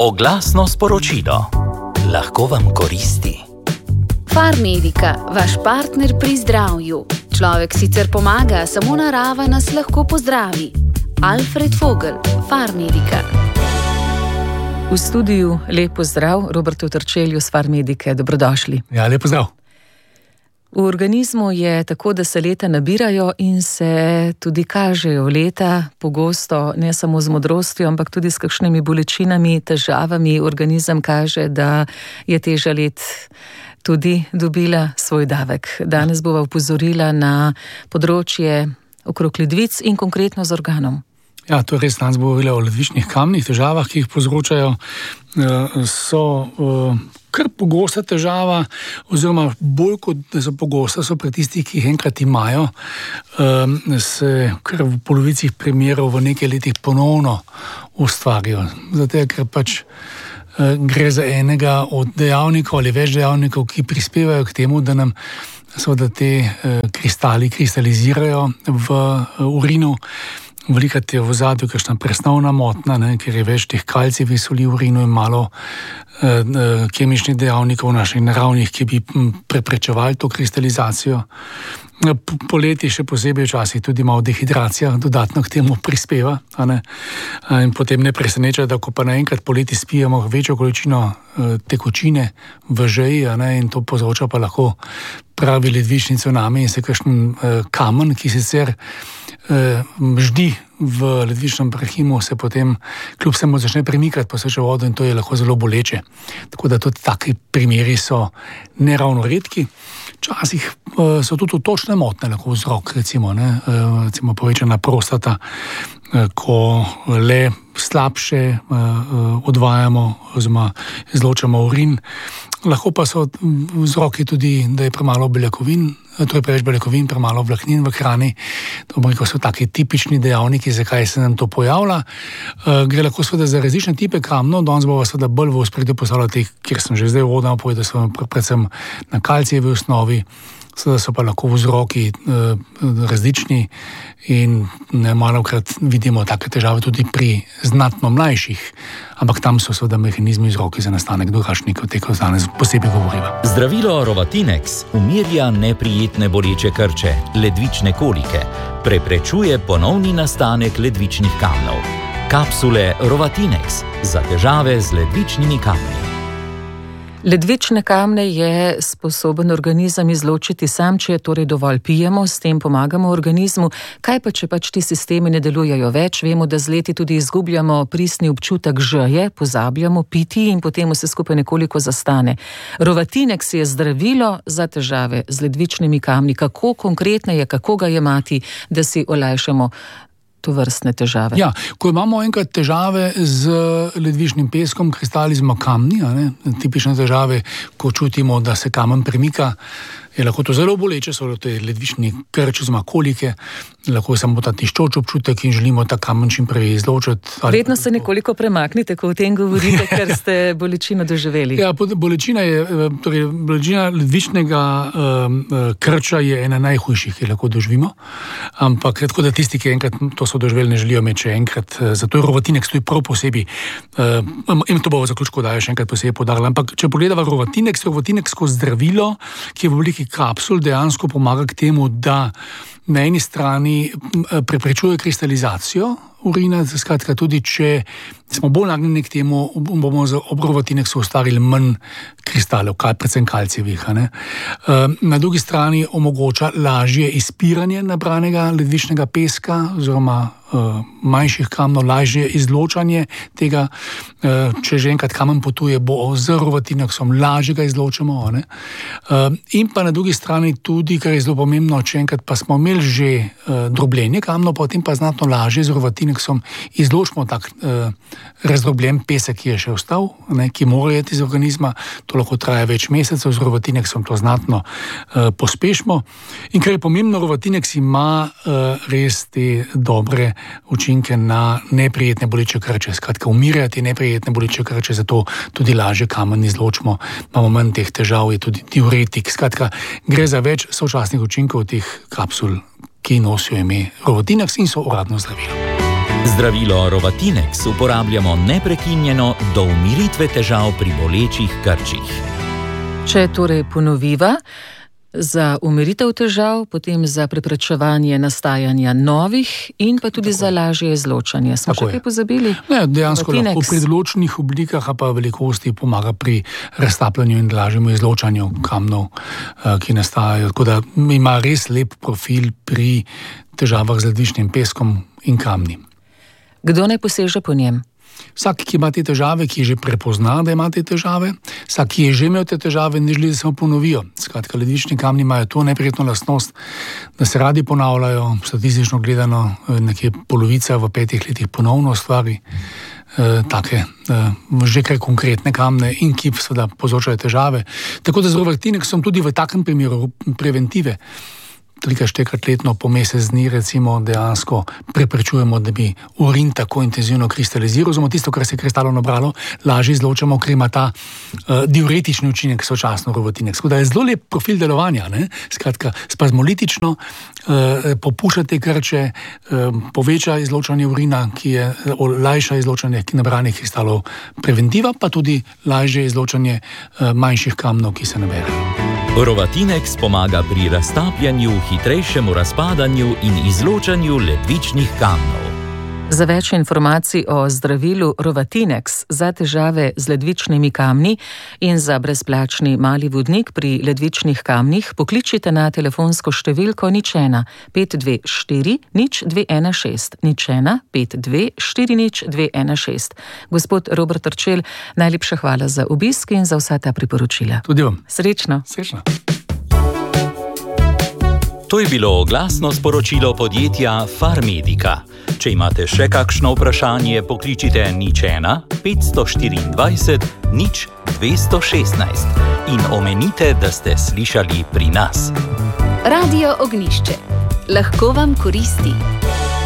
Oglasno sporočilo. Lahko vam koristi. Farmedika, vaš partner pri zdravju. Človek sicer pomaga, samo narava nas lahko pozdravi. Alfred Vogel, Farmedika. V studiu lep pozdrav Robertu Trčelju z Farmedike. Dobrodošli. Ja, lep pozdrav. V organizmu je tako, da se leta nabirajo in se tudi kažejo leta, pogosto ne samo z modrostjo, ampak tudi s kakšnimi bolečinami, težavami. Organizem kaže, da je teža let tudi dobila svoj davek. Danes bova opozorila na področje okrog ledvic in konkretno z organom. Ja, to je res, danes bo govorila o ledvičnih kamnih, težavah, ki jih povzročajo, so kar pogosta težava, oziroma bolj kot da so pogosta, so pri tistih, ki jih enkrat imajo, se kar v polovici primerov v nekaj letih ponovno ustvarijo. Zato, ker pač gre za enega od dejavnikov ali več dejavnikov, ki prispevajo k temu, da nam seveda te kristali kristalizirajo v urinu. Velikrat je v ozadju kakšna presnovna motnja, ker je več teh kalcijevih soli v urinu in malo kemičnih dejavnikov naših naravnih, ki bi preprečevali to kristalizacijo. Poleti še posebej včasih tudi malo dehidracija dodatno k temu prispeva. In potem ne preseneča, da ko pa naenkrat poleti spijemo večjo količino tekočine v žeji, in to povzroča pa lahko pravi ledvični cunami in se kakšen kamen, ki sicer ždi v ledvičnem prahimu, se potem kljub vsemu začne premikati po sečevodu in to je lahko zelo boleče. Tako da tudi taki primeri so neravno redki. Včasih so tudi točne motnje lahko vzrok, recimo povečana prostata, ko le slabše odvajamo oziroma izločamo urin. Lahko pa so vzroki tudi, da je premalo beljakovin, to je preveč beljakovin, premalo vlaknin v hrani. To so taki tipični dejavniki, zakaj se nam to pojavlja. Gre lahko seveda za različne tipe kamnov, danes bova seveda bolj v ospredju postavljati, kjer sem že zdaj uvodno povedal, da so predvsem na kalcijevi osnovi. Seveda so pa lahko vzroki različni in malokrat vidimo take težave tudi pri znatno mlajših, ampak tam so seveda mehanizmi vzroki za nastanek drugačnih, o teh danes posebej govoriva. Zdravilo Rovatinex umirja neprijetne boleče krče, ledvične kolike, preprečuje ponovni nastanek ledvičnih kamnov. Kapsule Rovatinex za težave z ledvičnimi kamni. Ledvične kamne je sposoben organizem izločiti sam, če torej dovolj pijemo, s tem pomagamo organizmu. Kaj pa, če pač ti sistemi ne delujejo več? Vemo, da z leti tudi izgubljamo pristni občutek žeje, pozabljamo piti in potem vse skupaj nekoliko zastane. Rovatinex je zdravilo za težave z ledvičnimi kamni. Kako konkretno je, kako ga jemati, da si olajšamo to vrstne težave? Ja, ko imamo enkrat težave z ledvičnim peskom, kristalizma kamni, tipične težave, ko čutimo, da se kamen premika, je lahko to zelo boleče, so to ledvični krč oziroma kolike, lahko samo ta tiščoč občutek in želimo ta kamen čim prej izločiti. Vedno se nekoliko premaknite, ko o tem govorite, ker ste bolečino doživeli. Ja, bolečina ledvičnega krča je ena najhujših, ki lahko doživimo, ampak tako da tisti, ki enkrat to so doživeli, ne želijo imeti še enkrat, zato je Rovatinex tudi prav posebej, in to bo v zaključku daje še enkrat posebej podarila, ampak če pogledava Rovatinex kot zdravilo, ki je v obliki kapsul, dejansko pomaga k temu, da na eni strani preprečuje kristalizacijo urina, skratka tudi, če smo bolj nagnjeni k temu, bomo ob Rovatinexu ustvarili manj kristalov, predvsem kalcijevih. Na drugi strani omogoča lažje izpiranje nabranega ledvičnega peska oziroma manjših kamnov, lažje izločanje tega, če že enkrat kamen potuje, bo z Rovatinexom lažje ga izločimo. In pa na drugi strani tudi, kar je zelo pomembno, če enkrat pa smo imeli že drobljenje kamnov, potem pa znatno lažje z Rovatinexom izločimo tak razdrobljen pesek, ki je še ostal, ki mora iti iz organizma. To lahko traja več mesecev, z Rovatinexom to znatno pospešimo. In kar je pomembno, Rovatinex ima res te dobre učinke na neprijetne boleče krče. Skratka, umirja te neprijetne boleče krče, zato tudi lažje kamen izločimo. Imamo manj teh težav, je tudi diuretik. Skratka, gre za več sočasnih učinkov teh kapsul, ki nosijo ime Rovatinex in so uradno zdravilo. Zdravilo Rovatinex uporabljamo neprekinjeno do umiritve težav pri bolečih krčih. Če torej ponoviva, za umiritev težav, potem za preprečevanje nastajanja novih in pa tudi za lažje izločanje. Smo še kaj pozabili? Ne, dejansko lahko pri določenih oblikah pa velikosti pomaga pri raztapljanju in lažjemu izločanju kamnov, ki nastajajo. Tako da ima res lep profil pri težavah z ledvičnim peskom in kamni. Kdo naj poseže po njem? Vsak, ki ima te težave, ki že prepozna, da ima te težave, vsak, ki je že imel te težave, ne želi, da se mu ponovijo. Skratka, ledvični kamni imajo to neprijetno lastnost, da se radi ponavljajo, statistično gledano, nekje polovica v 5 letih ponovno ustvari take že kaj konkretne kamne in ki seveda povzročajo težave. Tako da z Rovatinexom tudi v takem primeru preventive 3-4 letno po mesec dni recimo dejansko preprečujemo, da bi urin tako intenzivno kristaliziral, oziroma tisto, kar se je kristalno nabralo, lažje izločamo, ker ima ta diuretični učinek sočasno Rovatinex. Tako da je zelo lep profil delovanja, ne? Skratka, spazmolitično popušča te krče, poveča izločanje urina, ki je lajša izločanje nabranih kristalov, preventiva pa tudi lažje izločanje manjših kamnov, ki se naberajo. Rovatinex pomaga pri raztapljanju, hitrejšemu razpadanju in izločanju ledvičnih kamnov. Za več informacij o zdravilu Rovatinex za težave z ledvičnimi kamni in za brezplačni mali vodnik pri ledvičnih kamnih pokličite na telefonsko številko 01 524 0216 01 524 0216. Gospod Robert Terčelj, najlepša hvala za obisk in za vsa ta priporočila. Tudi vam. Srečno. Srečno. To je bilo oglasno sporočilo podjetja Farmedica. Če imate še kakšno vprašanje, pokličite 01 524 0216 in omenite, da ste slišali pri nas. Radio Ognjišče. Lahko vam koristi.